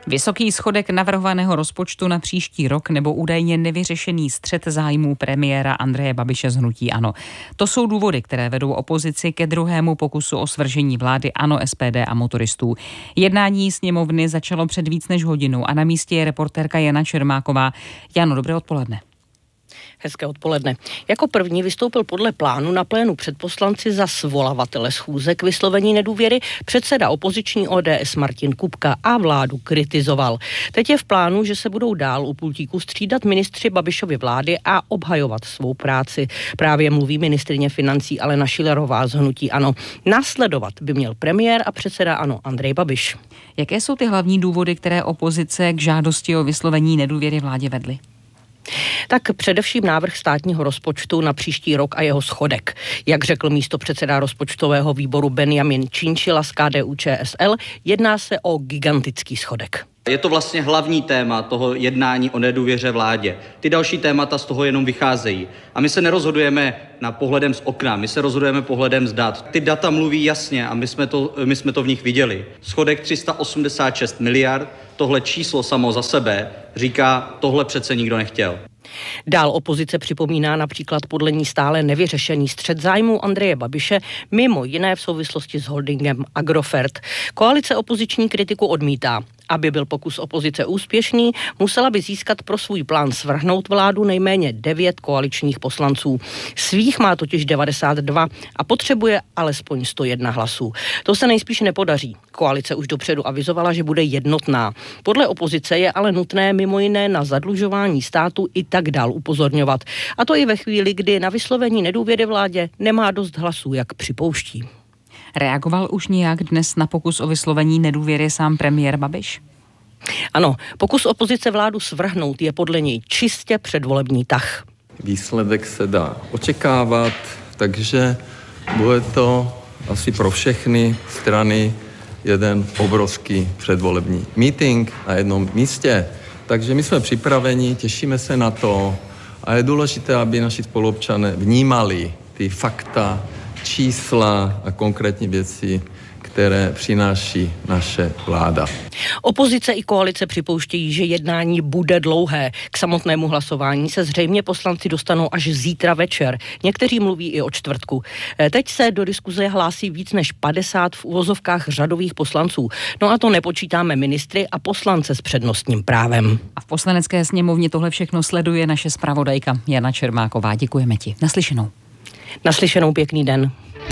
Vysoký schodek navrhovaného rozpočtu na příští rok nebo údajně nevyřešený střet zájmů premiéra Andreje Babiše z hnutí ANO. To jsou důvody, které vedou opozici ke druhému pokusu o svržení vlády ANO, SPD a motoristů. Jednání sněmovny začalo před víc než hodinou a na místě je reportérka Jana Čermáková. Jano, dobré odpoledne. Hezké odpoledne. Jako první vystoupil podle plánu na plénu před poslanci za svolavatele schůze k vyslovení nedůvěry předseda opoziční ODS Martin Kupka a vládu kritizoval. Teď je v plánu, že se budou dál u pultíku střídat ministři Babišovy vlády a obhajovat svou práci. Právě mluví ministryně financí Alena Schillerová z hnutí ANO. Následovat by měl premiér a předseda ANO Andrej Babiš. Jaké jsou ty hlavní důvody, které opozice k žádosti o vyslovení nedůvěry vládě vedly? Tak především návrh státního rozpočtu na příští rok a jeho schodek. Jak řekl místopředseda rozpočtového výboru Benjamin Čínčila z KDU-ČSL, jedná se o gigantický schodek. Je to vlastně hlavní téma toho jednání o nedůvěře vládě. Ty další témata z toho jenom vycházejí. A my se nerozhodujeme na pohledem z okna, my se rozhodujeme pohledem z dat. Ty data mluví jasně a my jsme to v nich viděli. Schodek 386 miliard, tohle číslo samo za sebe říká, tohle přece nikdo nechtěl. Dál opozice připomíná například podle ní stále nevyřešený střet zájmů Andreje Babiše, mimo jiné v souvislosti s holdingem Agrofert. Koalice opoziční kritiku odmítá. Aby byl pokus opozice úspěšný, musela by získat pro svůj plán svrhnout vládu nejméně 9 koaličních poslanců. Svých má totiž 92 a potřebuje alespoň 101 hlasů. To se nejspíš nepodaří. Koalice už dopředu avizovala, že bude jednotná. Podle opozice je ale nutné mimo jiné na zadlužování státu i tak dál upozorňovat. A to i ve chvíli, kdy na vyslovení nedůvěry vládě nemá dost hlasů, jak připouští. Reagoval už nějak dnes na pokus o vyslovení nedůvěry sám premiér Babiš? Ano, pokus opozice vládu svrhnout je podle něj čistě předvolební tah. Výsledek se dá očekávat, takže bude to asi pro všechny strany jeden obrovský předvolební meeting na jednom místě. Takže my jsme připraveni, těšíme se na to a je důležité, aby naši spoluobčané vnímali ty fakta, čísla a konkrétní věci, které přináší naše vláda. Opozice i koalice připouštějí, že jednání bude dlouhé. K samotnému hlasování se zřejmě poslanci dostanou až zítra večer. Někteří mluví i o čtvrtku. Teď se do diskuze hlásí víc než 50 v uvozovkách řadových poslanců. No a to nepočítáme ministry a poslance s přednostním právem. A v Poslanecké sněmovně tohle všechno sleduje naše zpravodajka Jana Čermáková. Děkujeme ti. Naslyšenou. Naslyšenou, pěkný den.